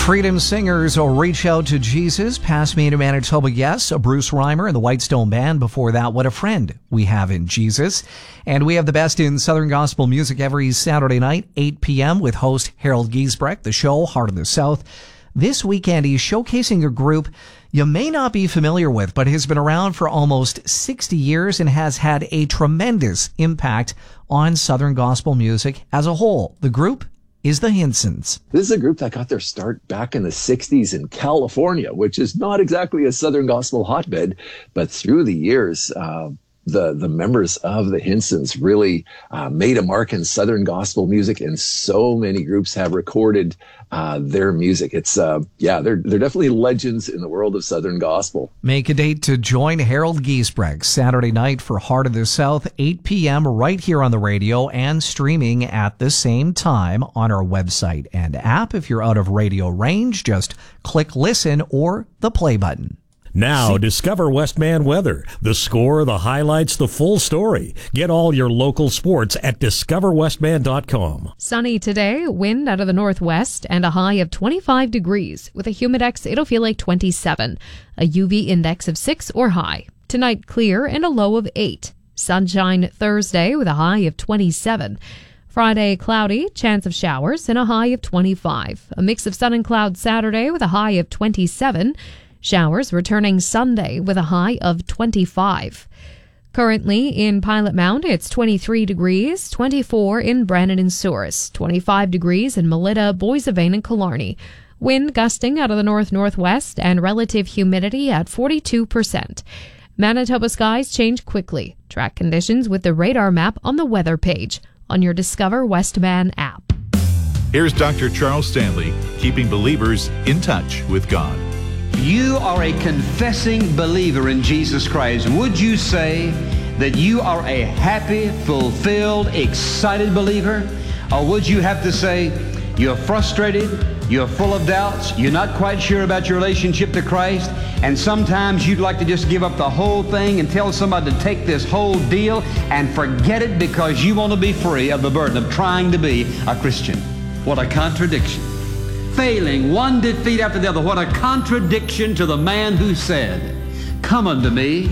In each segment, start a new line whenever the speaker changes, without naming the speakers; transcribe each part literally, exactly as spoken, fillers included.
Freedom Singers will Reach Out to Jesus. Pass Me to Manitoba, yes. Bruce Reimer and the Whitestone Band. Before that, What a Friend We Have in Jesus. And we have the best in Southern Gospel music every Saturday night, eight p.m. with host Harold Giesbrecht. The show, Heart of the South. This weekend, he's showcasing a group you may not be familiar with, but has been around for almost sixty years and has had a tremendous impact on Southern Gospel music as a whole. The group is the Hinsons.
This is a group that got their start back in the sixties in California, which is not exactly a Southern Gospel hotbed, but through the years, uh, the the members of the Hinsons really uh, made a mark in Southern Gospel music, and so many groups have recorded uh, their music. It's uh, yeah, they're they're definitely legends in the world of Southern Gospel.
Make a date to join Harold Giesbrecht Saturday night for Heart of the South, eight p.m. right here on the radio and streaming at the same time on our website and app. If you're out of radio range, just click listen or the play button.
Now, discover Westman weather. The score, the highlights, the full story. Get all your local sports at discover westman dot com.
Sunny today, wind out of the northwest, and a high of twenty-five degrees. With a humidex, it'll feel like twenty-seven. A U V index of six or high. Tonight, clear and a low of eight. Sunshine Thursday with a high of twenty-seven. Friday, cloudy, chance of showers, and a high of twenty-five. A mix of sun and clouds Saturday with a high of twenty-seven. Showers returning Sunday with a high of twenty-five. Currently in Pilot Mount, it's twenty-three degrees, twenty-four in Brandon and Souris, twenty-five degrees in Melita, Boissevain, and Killarney. Wind gusting out of the north-northwest and relative humidity at forty-two percent. Manitoba skies change quickly. Track conditions with the radar map on the weather page on your Discover Westman app.
Here's Doctor Charles Stanley, keeping believers in touch with God.
You are a confessing believer in Jesus Christ. Would you say that you are a happy, fulfilled, excited believer? Or would you have to say you're frustrated, you're full of doubts, you're not quite sure about your relationship to Christ, and sometimes you'd like to just give up the whole thing and tell somebody to take this whole deal and forget it because you want to be free of the burden of trying to be a Christian? What a contradiction. Failing one defeat after the other. What a contradiction to the man who said, "Come unto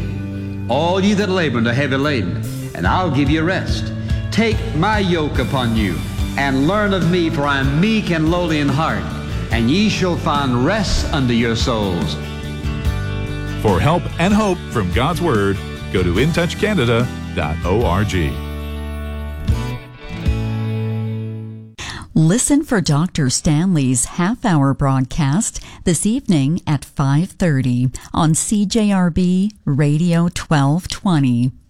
me, all ye that labor and are heavy laden, and I'll give you rest. Take my yoke upon you, and learn of me, for I am meek and lowly in heart, and ye shall find rest unto your souls."
For help and hope from God's Word, go to in touch canada dot org.
Listen for Doctor Stanley's half-hour broadcast this evening at five thirty on C J R B Radio twelve twenty.